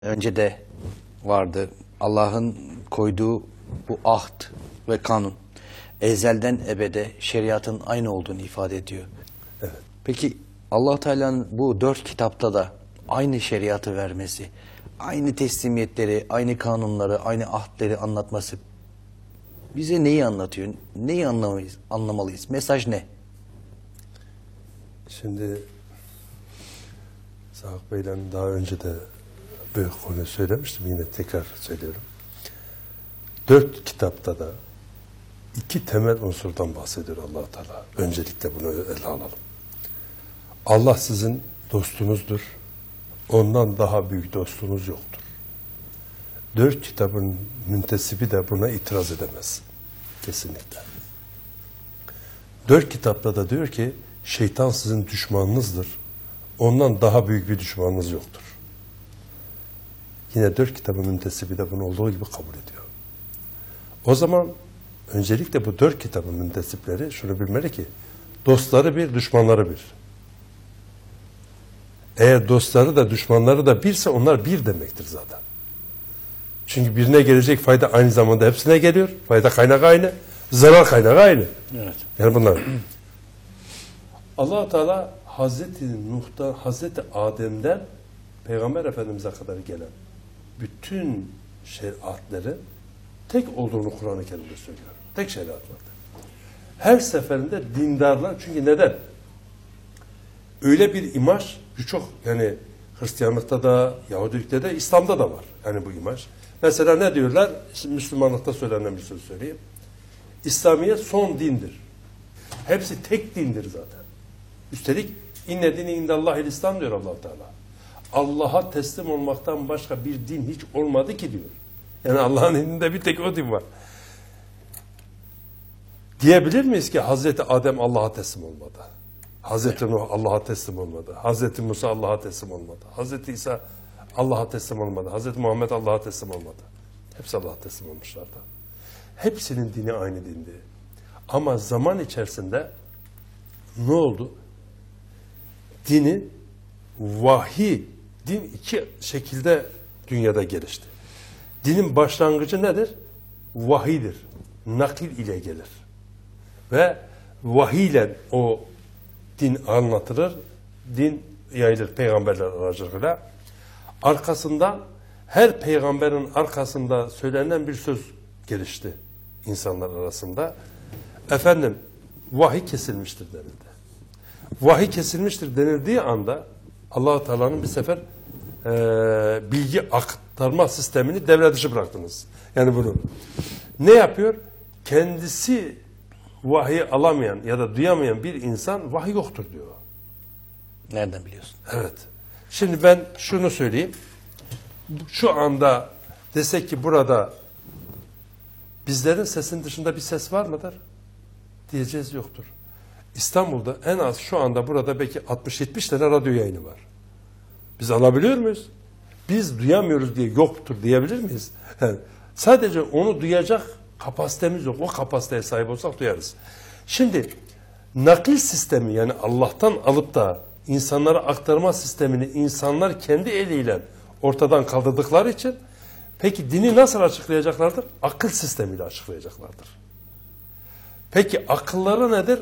Önce de vardı. Allah'ın koyduğu bu ahd ve kanun ezelden ebede şeriatın aynı olduğunu ifade ediyor. Evet. Peki Allah Teala'nın bu 4 kitapta da aynı şeriatı vermesi, aynı teslimiyetleri, aynı kanunları, aynı ahdleri anlatması bize neyi anlatıyor? Neyi anlamalıyız? Mesaj ne? Şimdi Sağlık Bey'le daha önce de bir konu söylemiştim. Yine tekrar söylüyorum. 4 kitapta da 2 temel unsurdan bahsediyor Allah Teala. Öncelikle bunu ele alalım. Allah sizin dostunuzdur. Ondan daha büyük dostunuz yoktur. 4 kitabın müntesibi de buna itiraz edemez. Kesinlikle. 4 kitapta da diyor ki şeytan sizin düşmanınızdır. Ondan daha büyük bir düşmanınız yoktur. Yine 4 kitabın müntesibi de bunu olduğu gibi kabul ediyor. O zaman öncelikle bu 4 kitabın müntesipleri şunu bilmeli ki dostları bir, düşmanları bir. Eğer dostları da düşmanları da birse onlar bir demektir zaten. Çünkü birine gelecek fayda aynı zamanda hepsine geliyor. Fayda kaynağı aynı, zarar kaynağı aynı. Evet. Yani bunlar. Allah Teala Hazreti Nuh'tan, Hazreti Adem'den Peygamber Efendimiz'e kadar gelen bütün şeriatları tek olduğunu Kur'an-ı Kerim'de söylüyor. Tek şeriat vardır. Her seferinde dindarlar, çünkü neden? Öyle bir imaj birçok, yani Hristiyanlıkta da, Yahudilikte de, İslam'da da var. Yani bu imaj. Mesela ne diyorlar? Şimdi Müslümanlıkta söylenen bir söz söyleyeyim. İslamiyet son dindir. Hepsi tek dindir zaten. Üstelik inne dini indallahil İslam diyor Allah Teala. Allah'a teslim olmaktan başka bir din hiç olmadı ki diyor. Yani Allah'ın dininde bir tek o din var. Diyebilir miyiz ki Hazreti Adem Allah'a teslim olmadı? Hazreti Nuh Allah'a teslim olmadı. Hazreti Musa Allah'a teslim olmadı. Hazreti İsa Allah'a teslim olmadı. Hazreti Muhammed Allah'a teslim olmadı. Hepsi Allah'a teslim olmuşlardı. Hepsinin dini aynı dindi. Ama zaman içerisinde ne oldu? Dini, vahiy, din iki şekilde dünyada gelişti. Dinin başlangıcı nedir? Vahiydir. Nakil ile gelir. Ve vahiy ile o din anlatılır, din yayılır peygamberler aracılığıyla. Arkasından her peygamberin arkasında söylenen bir söz gelişti insanlar arasında. Efendim, vahiy kesilmiştir denildi. Vahiy kesilmiştir denildiği anda Allah-u Teala'nın bir sefer bilgi aktarma sistemini devre dışı bıraktınız. Yani bunu ne yapıyor? Kendisi vahiy alamayan ya da duyamayan bir insan vahiy yoktur diyor. Nereden biliyorsun? Evet. Şimdi ben şunu söyleyeyim. Şu anda desek ki burada bizlerin sesinin dışında bir ses var mıdır? Diyeceğiz yoktur. İstanbul'da en az şu anda burada belki 60-70 tane radyo yayını var. Biz alabiliyor muyuz? Biz duyamıyoruz diye yoktur diyebilir miyiz? Yani sadece onu duyacak kapasitemiz yok. O kapasiteye sahip olsak duyarız. Şimdi nakil sistemi, yani Allah'tan alıp da insanlara aktarma sistemini insanlar kendi eliyle ortadan kaldırdıkları için peki dini nasıl açıklayacaklardır? Akıl sistemiyle açıklayacaklardır. Peki akılları nedir?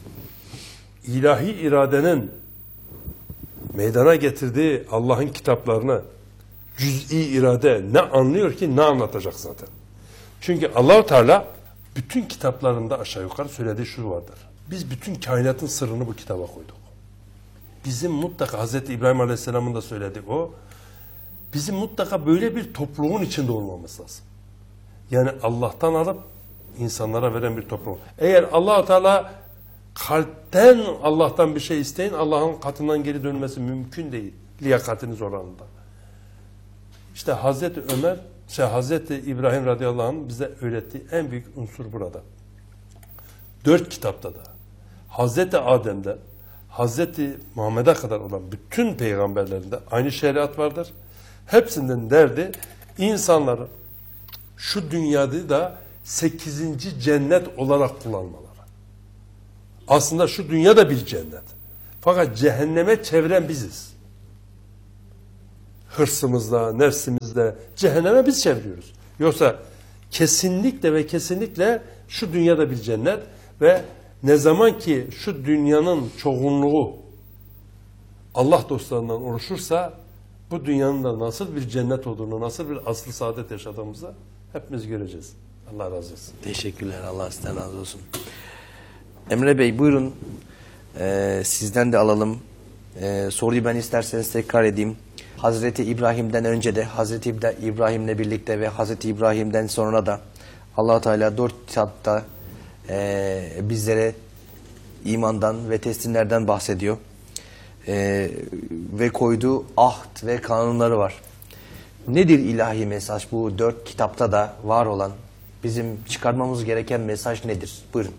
İlahi iradenin meydana getirdiği Allah'ın kitaplarını cüz'i irade ne anlıyor ki ne anlatacak zaten. Çünkü Allah-u Teala bütün kitaplarında aşağı yukarı söylediği şu vardır. Biz bütün kainatın sırrını bu kitaba koyduk. Bizim mutlaka Hz. İbrahim Aleyhisselam'ın da söylediği o. Bizim mutlaka böyle bir topluluğun içinde olmamız lazım. Yani Allah'tan alıp insanlara veren bir toplum. Eğer Allah-u Teala kalpten Allah'tan bir şey isteyin, Allah'ın katından geri dönmesi mümkün değil. Liyakatiniz oranında. İşte Hazreti Ömer, Hazreti İbrahim radıyallahu anh bize öğrettiği en büyük unsur burada. 4 kitapta da Hazreti Adem'den Hazreti Muhammed'e kadar olan bütün peygamberlerinde aynı şeriat vardır. Hepsinden derdi insanları şu dünyada da 8. cennet olarak kullanmaları. Aslında şu dünya da bir cennet. Fakat cehenneme çeviren biziz. hırsımızla, nefsimizle cehenneme biz çeviriyoruz. Yoksa kesinlikle ve kesinlikle şu dünyada bir cennet ve ne zaman ki şu dünyanın çoğunluğu Allah dostlarından oluşursa bu dünyanın da nasıl bir cennet olduğunu, nasıl bir asıl saadet yaşadığımızı hepimiz göreceğiz. Allah razı olsun. Teşekkürler. Allah sizden razı olsun. Emre Bey buyurun. Sizden de alalım. Soruyu ben isterseniz tekrar edeyim. Hazreti İbrahim'den önce de Hazreti İbrahim'le birlikte ve Hazreti İbrahim'den sonra da Allah Teala 4 kitapta bizlere imandan ve teslimlerden bahsediyor. Ve koyduğu ahd ve kanunları var. Nedir ilahi mesaj? Bu 4 kitapta da var olan bizim çıkarmamız gereken mesaj nedir? Buyurun.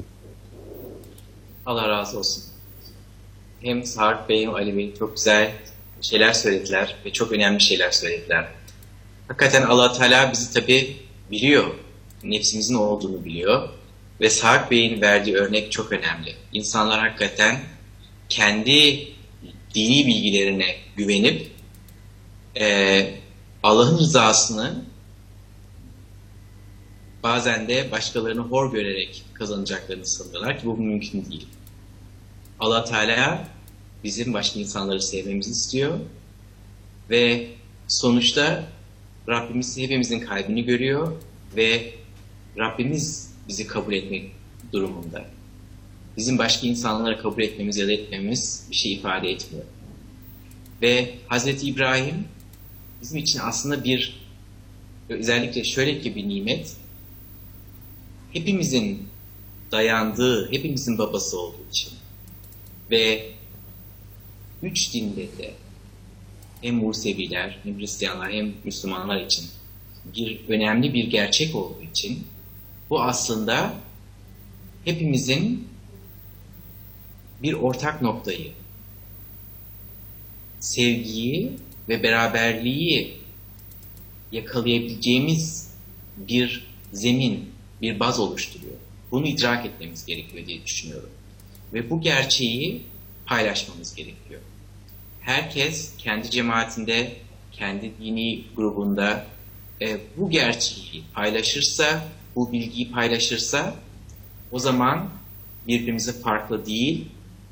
Allah razı olsun. Hem Sarp Bey hem Ali Bey çok güzel şeyler söylediler ve çok önemli şeyler söylediler. Hakikaten Allah Teala bizi tabi biliyor. Nefsimizin olduğunu biliyor. Ve Sarp Bey'in verdiği örnek çok önemli. İnsanlar hakikaten kendi dini bilgilerine güvenip Allah'ın rızasını bazen de başkalarını hor görerek kazanacaklarını sanıyorlar ki bu mümkün değil. Allah Teala bizim başka insanları sevmemizi istiyor ve sonuçta Rabbimiz hepimizin kalbini görüyor ve Rabbimiz bizi kabul etmek durumunda. Bizim başka insanları kabul etmemiz ya da etmemiz bir şey ifade etmiyor. Ve Hazreti İbrahim bizim için aslında özellikle şöyle ki bir nimet, hepimizin dayandığı, hepimizin babası olduğu için ve 3 dinde de hem Museviler, hem Hristiyanlar, hem Müslümanlar için önemli bir gerçek olduğu için bu aslında hepimizin bir ortak noktayı, sevgiyi ve beraberliği yakalayabileceğimiz bir zemin, bir baz oluşturuyor. Bunu idrak etmemiz gerekiyor diye düşünüyorum. Ve bu gerçeği paylaşmamız gerekiyor. Herkes kendi cemaatinde, kendi dini grubunda bu gerçeği paylaşırsa, bu bilgiyi paylaşırsa o zaman birbirimize farklı değil,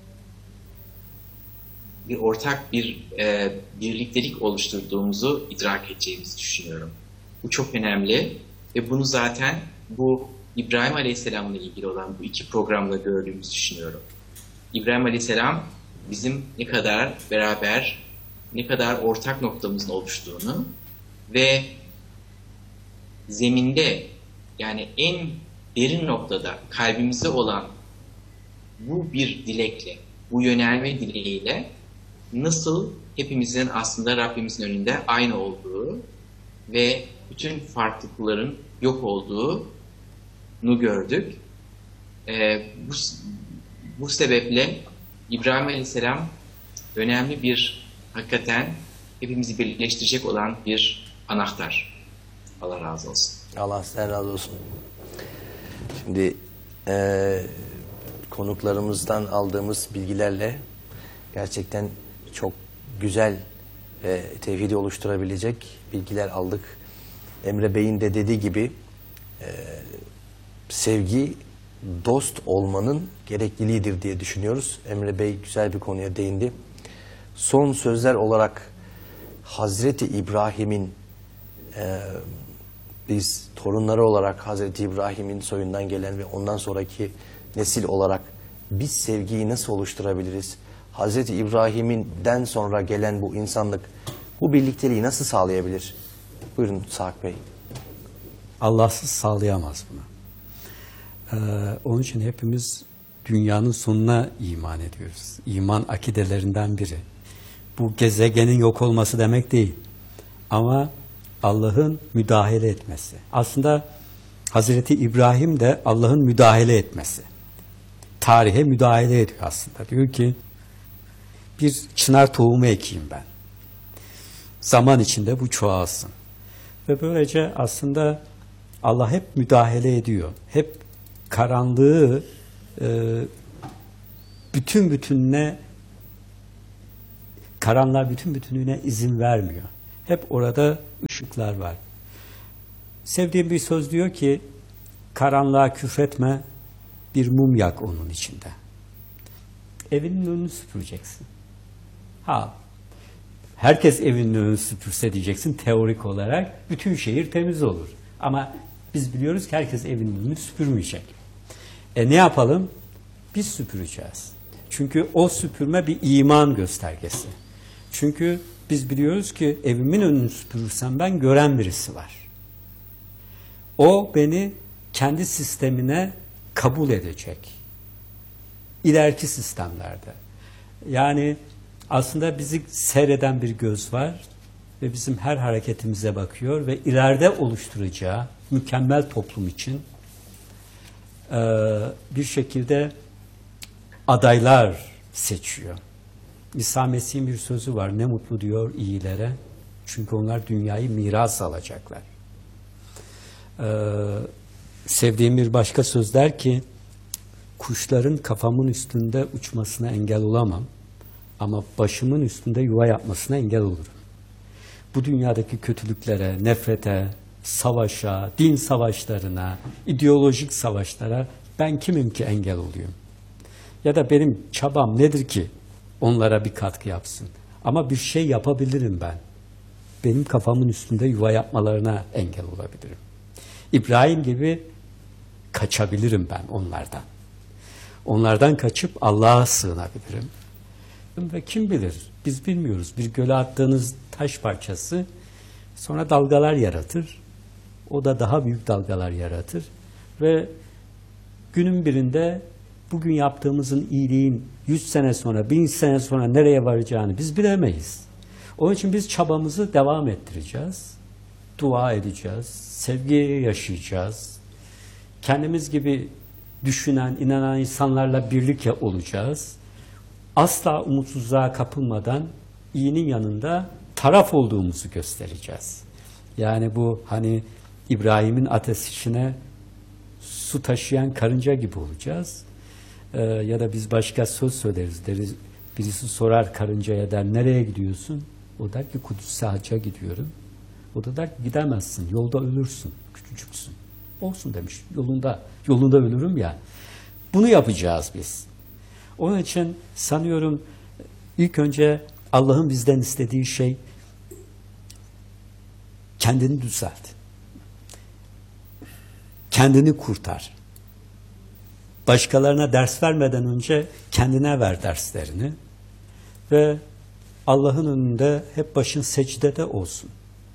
bir ortak bir birliktelik oluşturduğumuzu idrak edeceğimizi düşünüyorum. Bu çok önemli ve bunu zaten bu İbrahim Aleyhisselam'la ilgili olan bu 2 programda gördüğümüzü düşünüyorum. İbrahim Aleyhisselam bizim ne kadar beraber, ne kadar ortak noktamızın oluştuğunu ve zeminde yani en derin noktada kalbimizde olan bu bir dilekle, bu yönelme dileğiyle nasıl hepimizin aslında Rabbimizin önünde aynı olduğu ve bütün farklılıkların yok olduğunu gördük. Bu sebeple İbrahim Aleyhisselam önemli bir, hakikaten hepimizi birleştirecek olan bir anahtar. Allah razı olsun. Allah sizden razı olsun. Şimdi konuklarımızdan aldığımız bilgilerle gerçekten çok güzel ve tevhidi oluşturabilecek bilgiler aldık. Emre Bey'in de dediği gibi sevgi dost olmanın gerekliliğidir diye düşünüyoruz. Emre Bey güzel bir konuya değindi. Son sözler olarak Hazreti İbrahim'in biz torunları olarak Hazreti İbrahim'in soyundan gelen ve ondan sonraki nesil olarak biz sevgiyi nasıl oluşturabiliriz? Hazreti İbrahim'den sonra gelen bu insanlık bu birlikteliği nasıl sağlayabilir? Buyurun Saak Bey. Allahsız sağlayamaz bunu. Onun için hepimiz dünyanın sonuna iman ediyoruz. İman akidelerinden biri. Bu gezegenin yok olması demek değil. Ama Allah'ın müdahale etmesi. Aslında Hazreti İbrahim de Allah'ın müdahale etmesi. Tarihe müdahale ediyor aslında. Diyor ki bir çınar tohumu ekeyim ben. Zaman içinde bu çoğalsın. Ve böylece aslında Allah hep müdahale ediyor. Hep karanlığı karanlığa bütün bütünlüğüne izin vermiyor. Hep orada ışıklar var. Sevdiğim bir söz diyor ki, karanlığa küfretme, bir mum yak onun içinde. Evinin önünü süpüreceksin. Herkes evinin önünü süpürse diyeceksin teorik olarak, bütün şehir temiz olur. Ama biz biliyoruz ki herkes evinin önünü süpürmeyecek. Ne yapalım? Biz süpüreceğiz. Çünkü o süpürme bir iman göstergesi. Çünkü biz biliyoruz ki evimin önünü süpürürsem ben gören birisi var. O beni kendi sistemine kabul edecek. İleriki sistemlerde. Yani aslında bizi seyreden bir göz var ve bizim her hareketimize bakıyor ve ileride oluşturacağı mükemmel toplum için bir şekilde adaylar seçiyor. İsa Mesih'in bir sözü var. Ne mutlu diyor iyilere. Çünkü onlar dünyayı miras alacaklar. Sevdiğim bir başka söz der ki, kuşların kafamın üstünde uçmasına engel olamam ama başımın üstünde yuva yapmasına engel olurum. Bu dünyadaki kötülüklere, nefrete, savaşa, din savaşlarına, ideolojik savaşlara ben kimim ki engel olayım? Ya da benim çabam nedir ki onlara bir katkı yapsın? Ama bir şey yapabilirim ben. Benim kafamın üstünde yuva yapmalarına engel olabilirim. İbrahim gibi kaçabilirim ben onlardan. Onlardan kaçıp Allah'a sığınabilirim. Ve kim bilir, biz bilmiyoruz. Bir göle attığınız taş parçası sonra dalgalar yaratır. O da daha büyük dalgalar yaratır. Ve günün birinde bugün yaptığımızın iyiliğin 100 sene sonra, 1000 sene sonra nereye varacağını biz bilemeyiz. Onun için biz çabamızı devam ettireceğiz. Dua edeceğiz, sevgiyi yaşayacağız. Kendimiz gibi düşünen, inanan insanlarla birlikte olacağız. Asla umutsuzluğa kapılmadan iyinin yanında taraf olduğumuzu göstereceğiz. Yani bu hani İbrahim'in ateşine su taşıyan karınca gibi olacağız. Ya da biz başka söz söyleriz deriz. Birisi sorar karıncaya, der nereye gidiyorsun? O der ki Kudüs'e hacca gidiyorum. O da der ki gidemezsin, yolda ölürsün, küçücüksün. Olsun demiş, yolunda ölürüm ya. Bunu yapacağız biz. Onun için sanıyorum ilk önce Allah'ın bizden istediği şey kendini düzelt. Kendini kurtar. Başkalarına ders vermeden önce kendine ver derslerini ve Allah'ın önünde hep başın secdede olsun.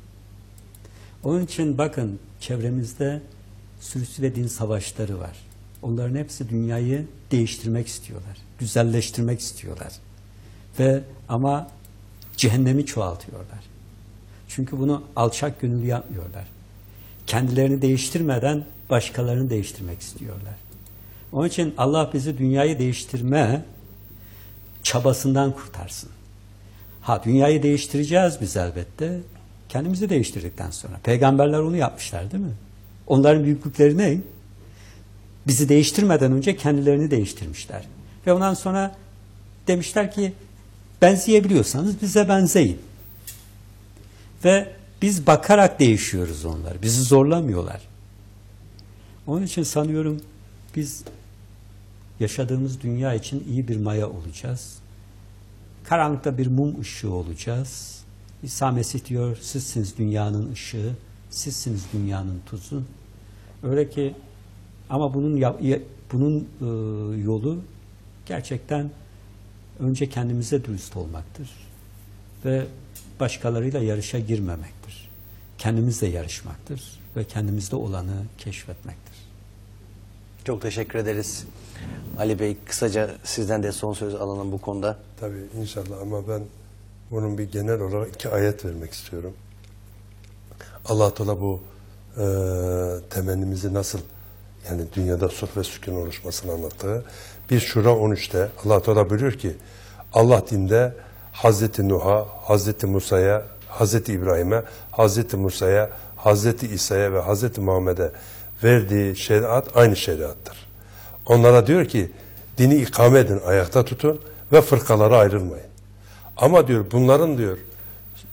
Onun için bakın çevremizde sürüsüyle din savaşları var. Onların hepsi dünyayı değiştirmek istiyorlar. Güzelleştirmek istiyorlar. Ama cehennemi çoğaltıyorlar. Çünkü bunu alçak gönüllü yapmıyorlar. Kendilerini değiştirmeden başkalarını değiştirmek istiyorlar. Onun için Allah bizi dünyayı değiştirme çabasından kurtarsın. Dünyayı değiştireceğiz biz elbette. Kendimizi değiştirdikten sonra. Peygamberler onu yapmışlar değil mi? Onların büyüklükleri ne? Bizi değiştirmeden önce kendilerini değiştirmişler. Ve ondan sonra demişler ki benzeyebiliyorsanız bize benzeyin. Ve biz bakarak değişiyoruz onları. Bizi zorlamıyorlar. Onun için sanıyorum biz yaşadığımız dünya için iyi bir maya olacağız. Karanlıkta bir mum ışığı olacağız. İsa Mesih diyor, sizsiniz dünyanın ışığı, sizsiniz dünyanın tuzu. Öyle ki ama bunun yolu gerçekten önce kendimize dürüst olmaktır. Ve başkalarıyla yarışa girmemektir. Kendimizle yarışmaktır ve kendimizde olanı keşfetmektir. Çok teşekkür ederiz. Ali Bey, kısaca sizden de son söz alalım bu konuda. Tabii inşallah, ama ben bunun bir genel olarak 2 ayet vermek istiyorum. Allah Teala bu temennimizi nasıl, yani dünyada sulh ve sükun oluşmasını anlattığı. Bir Şura 13'te Allah Teala buyuruyor ki Allah dinde Hazreti Nuh'a, Hazreti Musa'ya, Hazreti İbrahim'e, Hazreti Musa'ya, Hazreti İsa'ya ve Hazreti Muhammed'e verdiği şeriat aynı şeriattır. Onlara diyor ki dini ikame edin, ayakta tutun ve fırkalara ayrılmayın. Ama diyor bunların diyor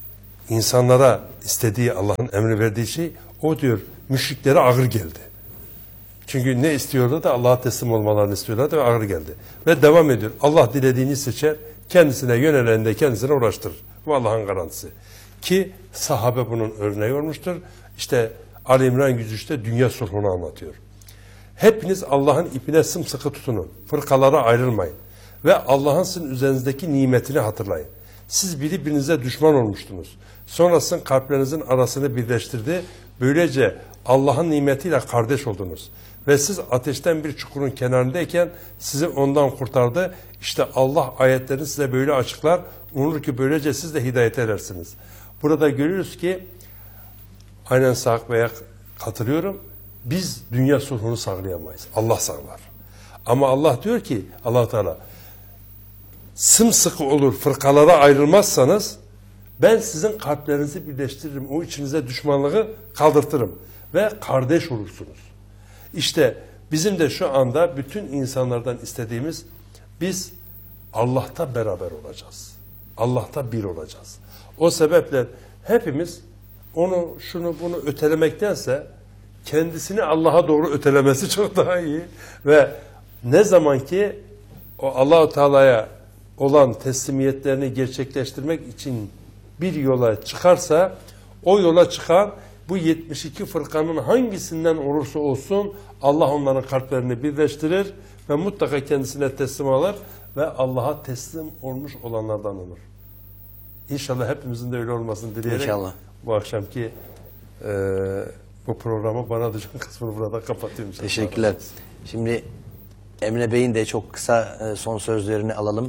insanlara istediği, Allah'ın emri verdiği şey, o diyor müşriklere ağır geldi. Çünkü ne istiyorlar da Allah'a teslim olmalarını istiyorlar ve ağır geldi. Ve devam ediyor. Allah dilediğini seçer, kendisine yöneleni de kendisine uğraştırır. Bu Allah'ın garantisi. Ki sahabe bunun örneği olmuştur. İşte Ali İmran 103'te dünya sulhunu anlatıyor. Hepiniz Allah'ın ipine sımsıkı tutunun. Fırkalara ayrılmayın. Ve Allah'ın sizin üzerinizdeki nimetini hatırlayın. Siz birbirinize düşman olmuştunuz. Sonrasında kalplerinizin arasını birleştirdi. Böylece Allah'ın nimetiyle kardeş oldunuz. Ve siz ateşten bir çukurun kenarındayken sizi ondan kurtardı. İşte Allah ayetlerini size böyle açıklar. Umulur ki böylece siz de hidayet edersiniz. Burada görüyoruz ki aynen Sağ Bey'e katılıyorum. Biz dünya sulhunu sağlayamayız. Allah sağlar. Ama Allah diyor ki, Allah Teala sımsıkı olur, fırkalara ayrılmazsanız ben sizin kalplerinizi birleştiririm. O içinize düşmanlığı kaldırtırım. Ve kardeş olursunuz. İşte bizim de şu anda bütün insanlardan istediğimiz, biz Allah'ta beraber olacağız. Allah'ta bir olacağız. O sebeple hepimiz onu, şunu, bunu ötelemektense kendisini Allah'a doğru ötelemesi çok daha iyi. Ve ne zaman ki o Allah-u Teala'ya olan teslimiyetlerini gerçekleştirmek için bir yola çıkarsa, o yola çıkan bu 72 fırkanın hangisinden olursa olsun Allah onların kalplerini birleştirir ve mutlaka kendisine teslim alır ve Allah'a teslim olmuş olanlardan olur. İnşallah hepimizin de öyle olmasını dileyerek İnşallah. bu akşamki bu programı bana düşen kısmını burada kapatıyorum. Teşekkürler. Şimdi Emre Bey'in de çok kısa son sözlerini alalım.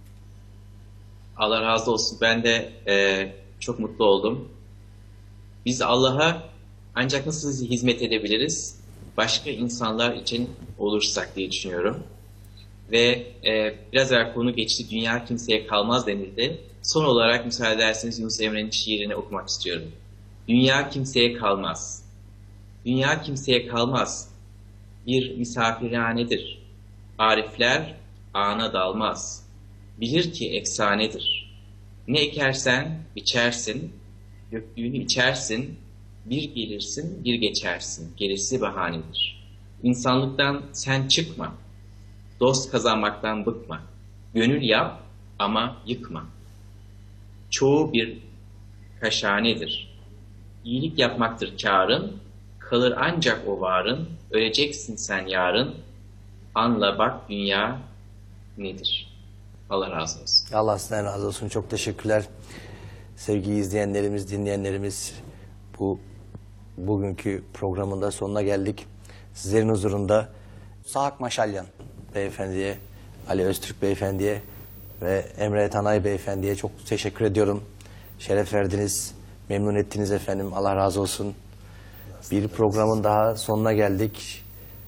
Allah razı olsun. Ben de çok mutlu oldum. Biz Allah'a ancak nasıl hizmet edebiliriz? Başka insanlar için olursak diye düşünüyorum. Ve biraz evvel konu geçti. Dünya kimseye kalmaz denildi. Son olarak müsaade ederseniz Yunus Emre'nin şiirini okumak istiyorum. Dünya kimseye kalmaz. Dünya kimseye kalmaz. Bir misafirhanedir. Arifler ana dalmaz. Bilir ki efsanedir. Ne ekersen biçersin, döktüğünü içersin, bir gelirsin, bir geçersin. Gerisi bahanedir. İnsanlıktan sen çıkma. Dost kazanmaktan bıkma. Gönül yap ama yıkma. Çoğu bir kaşanedir. İyilik yapmaktır kârın, kalır ancak o varın, öleceksin sen yarın, anla bak dünya nedir? Allah razı olsun. Allah sizden razı olsun. Çok teşekkürler. Sevgili izleyenlerimiz, dinleyenlerimiz, bugünkü programın da sonuna geldik. Sizlerin huzurunda Sahak Maşalyan Beyefendi'ye, Ali Öztürk Beyefendi'ye ve Emre Tanay Beyefendi'ye çok teşekkür ediyorum. Şeref verdiniz, memnun ettiniz efendim. Allah razı olsun. Bir programın daha sonuna geldik.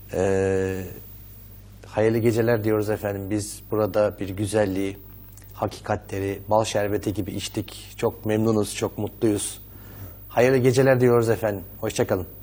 Hayırlı geceler diyoruz efendim. Biz burada bir güzelliği, hakikatleri, bal şerbeti gibi içtik. Çok memnunuz, çok mutluyuz. Hayırlı geceler diyoruz efendim. Hoşça kalın.